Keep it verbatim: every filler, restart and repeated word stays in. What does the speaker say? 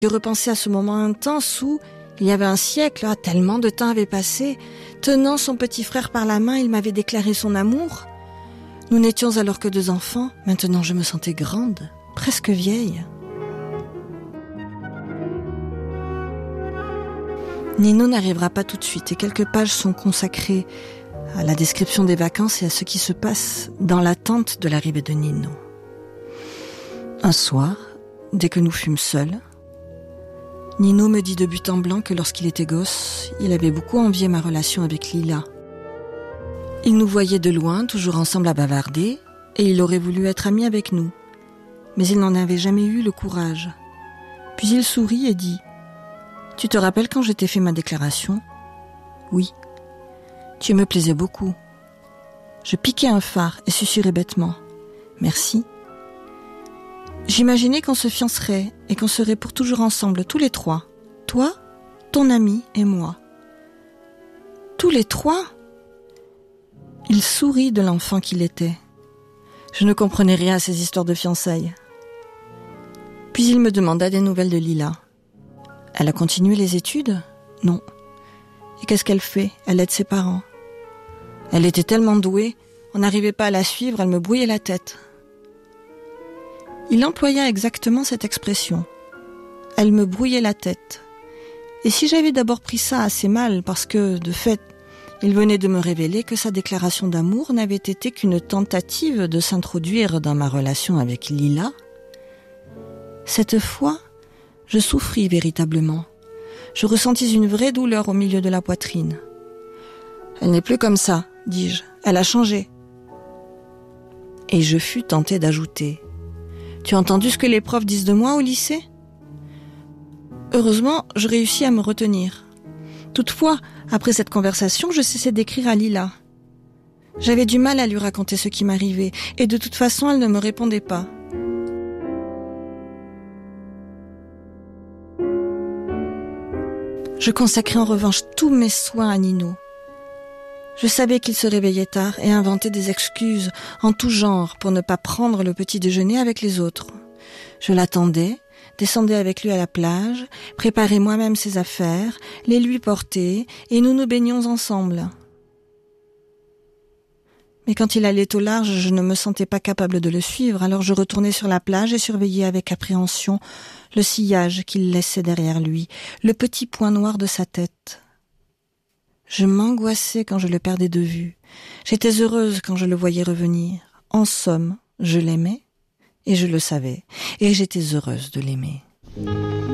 Je repensais à ce moment intense où, il y avait un siècle, ah, tellement de temps avait passé, tenant son petit frère par la main, il m'avait déclaré son amour. Nous n'étions alors que deux enfants, maintenant je me sentais grande, presque vieille. Nino n'arrivera pas tout de suite et quelques pages sont consacrées à la description des vacances et à ce qui se passe dans l'attente de l'arrivée de Nino. Un soir, dès que nous fûmes seuls, Nino me dit de but en blanc que lorsqu'il était gosse, il avait beaucoup envié ma relation avec Lila. Il nous voyait de loin, toujours ensemble à bavarder, et il aurait voulu être ami avec nous. Mais il n'en avait jamais eu le courage. Puis il sourit et dit « Tu te rappelles quand je t'ai fait ma déclaration ?»« Oui. »« Tu me plaisais beaucoup. » Je piquai un phare et susurrai bêtement « Merci. » J'imaginais qu'on se fiancerait et qu'on serait pour toujours ensemble, tous les trois. Toi, ton ami et moi. Tous les trois ? Il sourit de l'enfant qu'il était. Je ne comprenais rien à ces histoires de fiançailles. Puis il me demanda des nouvelles de Lila. Elle a continué les études ? Non. Et qu'est-ce qu'elle fait ? Elle aide ses parents. Elle était tellement douée, on n'arrivait pas à la suivre, elle me brouillait la tête. Il employa exactement cette expression. Elle me brouillait la tête. Et si j'avais d'abord pris ça assez mal, parce que, de fait, il venait de me révéler que sa déclaration d'amour n'avait été qu'une tentative de s'introduire dans ma relation avec Lila, cette fois, je souffris véritablement. Je ressentis une vraie douleur au milieu de la poitrine. « Elle n'est plus comme ça, dis-je. Elle a changé. » Et je fus tentée d'ajouter. « Tu as entendu ce que les profs disent de moi au lycée ?» Heureusement, je réussis à me retenir. Toutefois, après cette conversation, je cessai d'écrire à Lila. J'avais du mal à lui raconter ce qui m'arrivait, et de toute façon, elle ne me répondait pas. Je consacrais en revanche tous mes soins à Nino. Je savais qu'il se réveillait tard et inventait des excuses en tout genre pour ne pas prendre le petit déjeuner avec les autres. Je l'attendais, descendais avec lui à la plage, préparais moi-même ses affaires, les lui portais et nous nous baignions ensemble. Mais quand il allait au large, je ne me sentais pas capable de le suivre, alors je retournais sur la plage et surveillais avec appréhension le sillage qu'il laissait derrière lui, le petit point noir de sa tête. Je m'angoissais quand je le perdais de vue. J'étais heureuse quand je le voyais revenir. En somme, je l'aimais et je le savais, et j'étais heureuse de l'aimer.